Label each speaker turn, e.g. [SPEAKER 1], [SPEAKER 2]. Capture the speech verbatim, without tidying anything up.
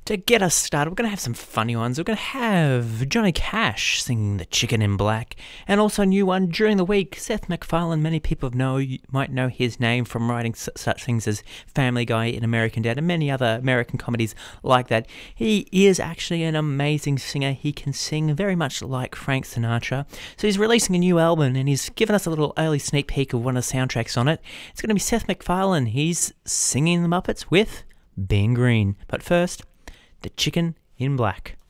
[SPEAKER 1] To get us started, we're going to have some funny ones. We're going to have Johnny Cash singing The Chicken in Black, and also a new one during the week, Seth MacFarlane. Many people know might know his name from writing such things as Family Guy and American Dad and many other American comedies like that. He is actually an amazing singer. He can sing very much like Frank Sinatra. So he's releasing a new album, and he's given us a little early sneak peek of one of the soundtracks on it. It's going to be Seth MacFarlane. He's singing the Muppets with Ben Green. But first, The Chicken in Black.